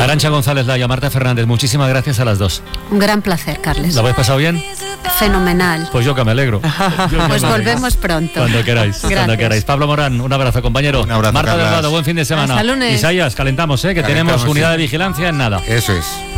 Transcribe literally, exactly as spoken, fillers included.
Arantxa González Laya, Marta Fernández, muchísimas gracias a las dos. Un gran placer, Carles. ¿Lo habéis pasado bien? Fenomenal. Pues yo que me alegro. Yo Pues me volvemos pronto. Cuando queráis, Gracias. cuando queráis. Pablo Morán, un abrazo, compañero. Un abrazo, Marta Carlas. Delgado, buen fin de semana. Hasta lunes. Isaías, calentamos, ¿eh? que Calentamos, tenemos unidad sí. de vigilancia en nada. Eso es.